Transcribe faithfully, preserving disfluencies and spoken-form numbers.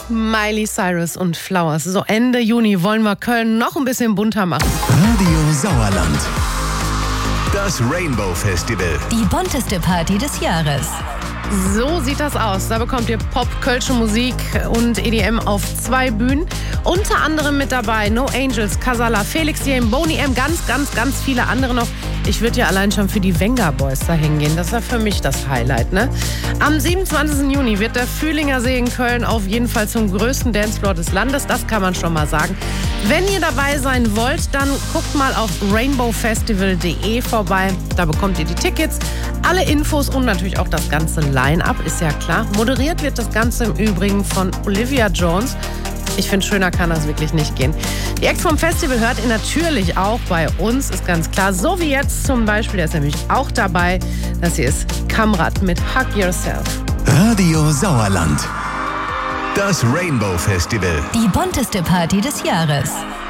Miley Cyrus und Flowers. So Ende Juni wollen wir Köln noch ein bisschen bunter machen. Radio Sauerland. Das Rainbow Festival. Die bunteste Party des Jahres. So sieht das aus. Da bekommt ihr Pop, kölsche Musik und E D M auf zwei Bühnen. Unter anderem mit dabei No Angels, Casala, Felix Jaehn, Boney M, ganz, ganz, ganz viele andere noch. Ich würde ja allein schon für die Venga Boys da hingehen. Das ist ja für mich das Highlight, ne? Am siebenundzwanzigsten Juni wird der Fühlinger See in Köln auf jeden Fall zum größten Dancefloor des Landes. Das kann man schon mal sagen. Wenn ihr dabei sein wollt, dann guckt mal auf rainbow festival punkt de vorbei. Da bekommt ihr die Tickets, alle Infos und natürlich auch das ganze Line-Up, ist ja klar. Moderiert wird das Ganze im Übrigen von Olivia Jones. Ich finde, schöner kann das wirklich nicht gehen. Die Acts vom Festival hört ihr natürlich auch bei uns, ist ganz klar. So wie jetzt zum Beispiel, der ist nämlich auch dabei. Das hier ist Kamrat mit Hug Yourself. Radio Sauerland. Das Rainbow Festival. Die bunteste Party des Jahres.